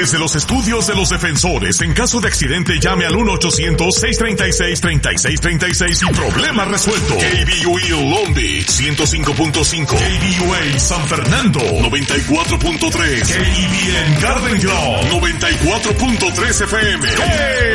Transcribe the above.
Desde los estudios de los defensores, en caso de accidente llame al 1-800-636-3636 y problema resuelto. KBUE Long Beach 105.5, KBUA San Fernando 94.3, KBN Garden Grove 94.3 FM.